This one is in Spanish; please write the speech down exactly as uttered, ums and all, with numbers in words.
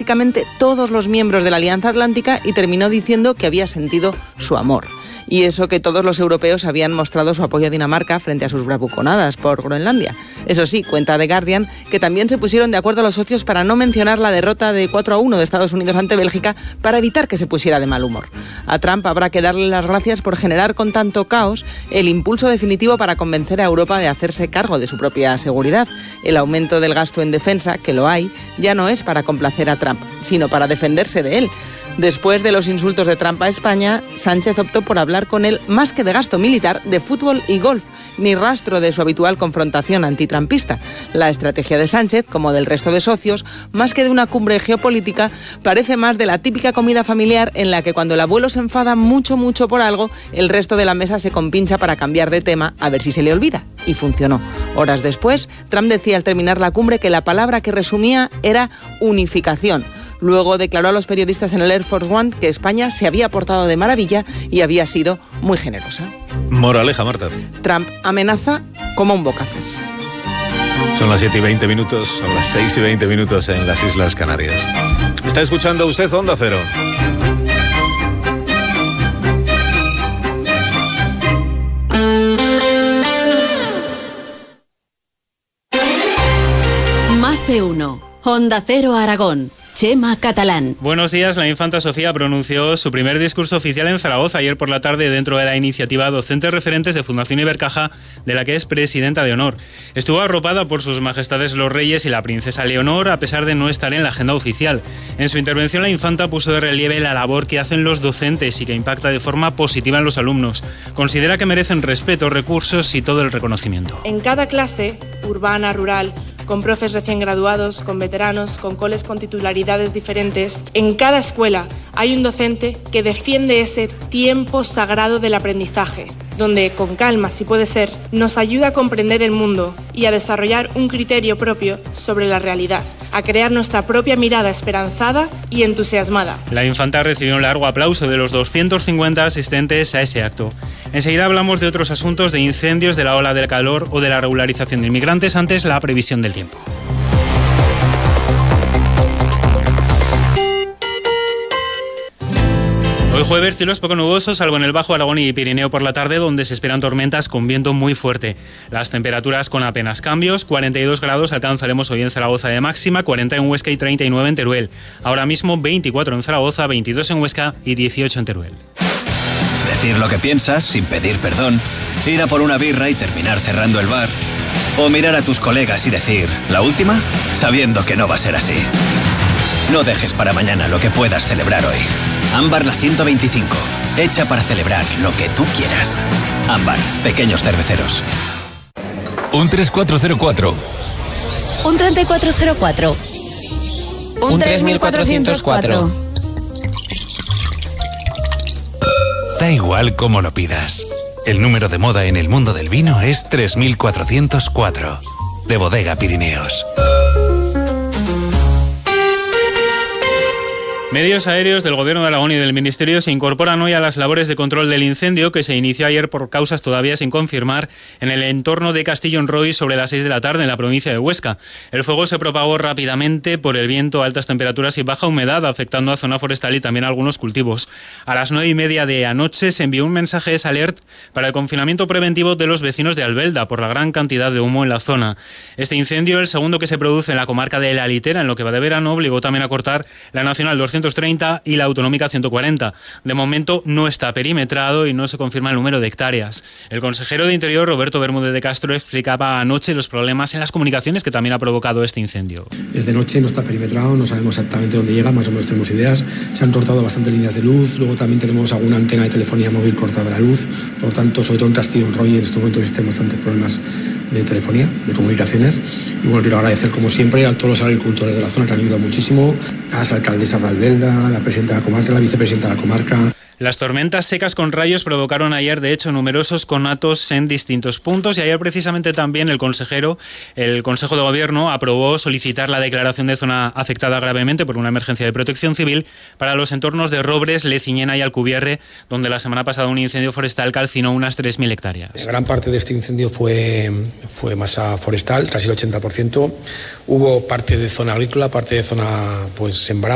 prácticamente todos los miembros de la Alianza Atlántica y terminó diciendo que había sentido su amor. Y eso que todos los europeos habían mostrado su apoyo a Dinamarca frente a sus bravuconadas por Groenlandia. Eso sí, cuenta The Guardian que también se pusieron de acuerdo los socios para no mencionar la derrota de cuatro a uno de Estados Unidos ante Bélgica para evitar que se pusiera de mal humor. A Trump habrá que darle las gracias por generar con tanto caos el impulso definitivo para convencer a Europa de hacerse cargo de su propia seguridad. El aumento del gasto en defensa, que lo hay, ya no es para complacer a Trump, sino para defenderse de él. Después de los insultos de Trump a España, Sánchez optó por hablar con él más que de gasto militar, de fútbol y golf, ni rastro de su habitual confrontación antitrumpista. La estrategia de Sánchez, como del resto de socios, más que de una cumbre geopolítica, parece más de la típica comida familiar en la que cuando el abuelo se enfada mucho, mucho por algo, el resto de la mesa se compincha para cambiar de tema a ver si se le olvida. Y funcionó. Horas después, Trump decía al terminar la cumbre que la palabra que resumía era unificación. Luego declaró a los periodistas en el Air Force One que España se había portado de maravilla y había sido muy generosa. Moraleja, Marta. Trump amenaza como un bocazas. Son las siete y veinte minutos, son las seis y veinte minutos en las Islas Canarias. ¿Está escuchando usted Onda Cero? Más de uno. Onda Cero Aragón. Chema Catalán. Buenos días. La infanta Sofía pronunció su primer discurso oficial en Zaragoza ayer por la tarde dentro de la iniciativa Docentes Referentes de Fundación Ibercaja, de la que es presidenta de honor. Estuvo arropada por sus majestades los reyes y la princesa Leonor, a pesar de no estar en la agenda oficial. En su intervención, la infanta puso de relieve la labor que hacen los docentes y que impacta de forma positiva en los alumnos. Considera que merecen respeto, recursos y todo el reconocimiento. En cada clase, urbana, rural, con profes recién graduados, con veteranos, con coles con titularidades diferentes, en cada escuela hay un docente que defiende ese tiempo sagrado del aprendizaje, donde, con calma si puede ser, nos ayuda a comprender el mundo y a desarrollar un criterio propio sobre la realidad, a crear nuestra propia mirada esperanzada y entusiasmada. La infanta recibió un largo aplauso de los doscientos cincuenta asistentes a ese acto. Enseguida hablamos de otros asuntos, de incendios, de la ola del calor o de la regularización de inmigrantes, antes la previsión del tiempo. Hoy jueves, cielos poco nubosos, salvo en el Bajo Aragón y Pirineo por la tarde, donde se esperan tormentas con viento muy fuerte. Las temperaturas con apenas cambios, cuarenta y dos grados alcanzaremos hoy en Zaragoza de máxima, cuarenta en Huesca y treinta y nueve en Teruel. Ahora mismo veinticuatro en Zaragoza, veintidós en Huesca y dieciocho en Teruel. Decir lo que piensas sin pedir perdón, ir a por una birra y terminar cerrando el bar, o mirar a tus colegas y decir, ¿la última?, sabiendo que no va a ser así. No dejes para mañana lo que puedas celebrar hoy. Ámbar la ciento veinticinco, hecha para celebrar lo que tú quieras. Ámbar, pequeños cerveceros. Un tres cuatro cero cuatro. Un treinta y cuatro cero cuatro. Un tres mil cuatrocientos cuatro. Da igual cómo lo pidas. El número de moda en el mundo del vino es tres mil cuatrocientos cuatro. De Bodega Pirineos. Medios aéreos del Gobierno de Aragón y del Ministerio se incorporan hoy a las labores de control del incendio que se inició ayer por causas todavía sin confirmar en el entorno de Castillon-Roy sobre las seis de la tarde en la provincia de Huesca. El fuego se propagó rápidamente por el viento, altas temperaturas y baja humedad, afectando a zona forestal y también a algunos cultivos. A las nueve y media de anoche se envió un mensaje de alert para el confinamiento preventivo de los vecinos de Albelda por la gran cantidad de humo en la zona. Este incendio, el segundo que se produce en la comarca de La Litera en lo que va de verano, obligó también a cortar la Nacional doscientos treinta y la Autonómica ciento cuarenta. De momento no está perimetrado y no se confirma el número de hectáreas. El consejero de Interior, Roberto Bermúdez de Castro, explicaba anoche los problemas en las comunicaciones que también ha provocado este incendio. Desde noche no está perimetrado, no sabemos exactamente dónde llega, más o menos tenemos ideas. Se han cortado bastantes líneas de luz, luego también tenemos alguna antena de telefonía móvil cortada la luz, por tanto, sobre todo en Castillon-Roy en este momento existen bastantes problemas de telefonía, de comunicaciones. Y bueno, quiero agradecer como siempre a todos los agricultores de la zona que han ayudado muchísimo, a las alcaldesas de Albelda, a la presidenta de la comarca, la vicepresidenta de la comarca. Las tormentas secas con rayos provocaron ayer, de hecho, numerosos conatos en distintos puntos y ayer precisamente también el consejero, el Consejo de Gobierno, aprobó solicitar la declaración de zona afectada gravemente por una emergencia de protección civil para los entornos de Robres, Leciñena y Alcubierre, donde la semana pasada un incendio forestal calcinó unas tres mil hectáreas. Gran parte de este incendio fue, fue masa forestal, casi el ochenta por ciento. Hubo parte de zona agrícola, parte de zona pues sembrada.